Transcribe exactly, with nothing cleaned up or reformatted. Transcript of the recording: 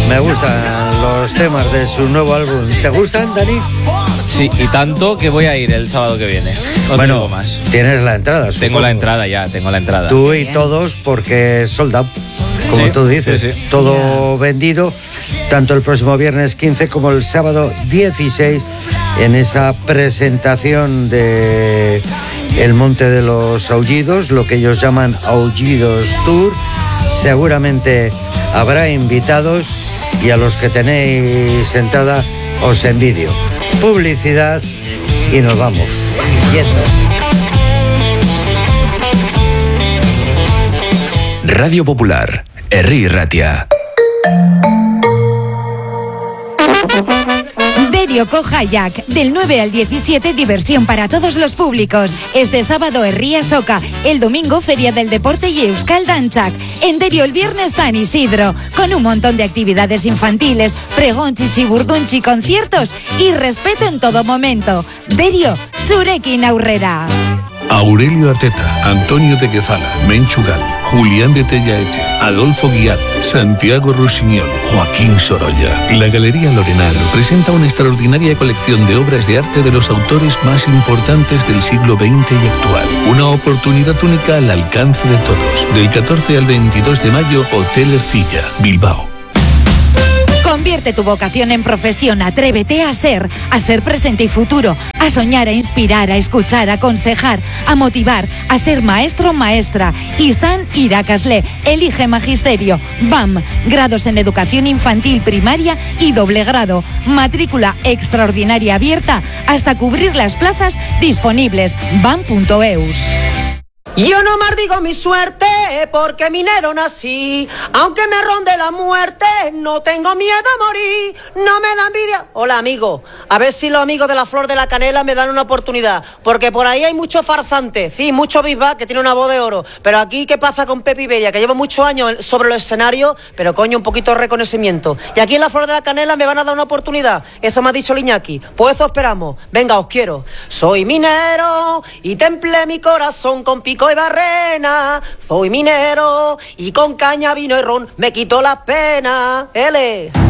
Me gustan los temas de su nuevo álbum. ¿Te gustan, Dani? Sí, y tanto que voy a ir el sábado que viene. No bueno, tengo más. Tienes la entrada, supongo. Tengo la entrada ya, tengo la entrada. Tú y todos, porque es sold out, como sí, tú dices. Sí, sí. Todo yeah. vendido, tanto el próximo viernes quince como el sábado dieciséis, en esa presentación de El Monte de los Aullidos, lo que ellos llaman Aullidos Tour. Seguramente habrá invitados y a los que tenéis sentada os envidio. Publicidad y nos vamos yendo. Radio Popular, Herri Ratia. Derio Kayak, del nueve al diecisiete, diversión para todos los públicos. Este sábado Herria Soca, el domingo Feria del Deporte y Euskal Dantzak. En Derio el viernes San Isidro, con un montón de actividades infantiles, pregón, chichiburdunchi, conciertos y respeto en todo momento. Derio, zurekin aurrera. Aurelio Arteta, Antonio de Quezala, Menchugal, Julián de Tellaeche, Adolfo Guiar, Santiago Rusiñol, Joaquín Sorolla. La Galería Lorenar presenta una extraordinaria colección de obras de arte de los autores más importantes del siglo veinte y actual. Una oportunidad única al alcance de todos. Del catorce al veintidós de mayo, Hotel Ercilla, Bilbao. Convierte tu vocación en profesión, atrévete a ser, a ser presente y futuro, a soñar, a inspirar, a escuchar, a aconsejar, a motivar, a ser maestro o maestra. Izan Irakasle, elige magisterio. B A M, grados en educación infantil, primaria y doble grado. Matrícula extraordinaria abierta hasta cubrir las plazas disponibles. bam punto eus. Yo no maldigo mi suerte porque minero nací. Aunque me ronde la muerte, no tengo miedo a morir. No me da envidia. Hola, amigo. A ver si los amigos de la Flor de la Canela me dan una oportunidad. Porque por ahí hay mucho farsante. Sí, mucho bisbal que tiene una voz de oro. Pero aquí, ¿qué pasa con Pepe Iberia? Que llevo muchos años sobre los escenarios, pero coño, un poquito de reconocimiento. Y aquí en la Flor de la Canela me van a dar una oportunidad. Eso me ha dicho Liñaki. Pues eso esperamos. Venga, os quiero. Soy minero y templé mi corazón con pico y barrena. Soy minero y con caña, vino y ron me quito las penas. Ele.